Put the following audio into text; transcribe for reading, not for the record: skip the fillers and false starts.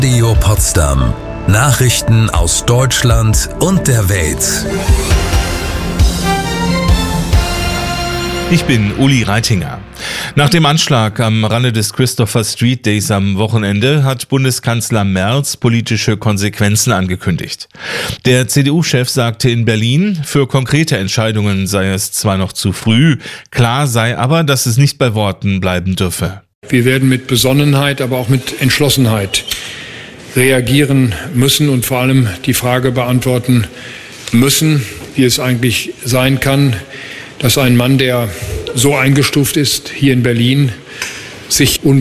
Radio Potsdam. Nachrichten aus Deutschland und der Welt. Ich bin Uli Reitinger. Nach dem Anschlag am Rande des Christopher Street Days am Wochenende hat Bundeskanzler Merz politische Konsequenzen angekündigt. Der CDU-Chef sagte in Berlin, für konkrete Entscheidungen sei es zwar noch zu früh, klar sei aber, dass es nicht bei Worten bleiben dürfe. Wir werden mit Besonnenheit, aber auch mit Entschlossenheit reagieren müssen und vor allem die Frage beantworten müssen, wie es eigentlich sein kann, dass ein Mann, der so eingestuft ist hier in Berlin, sich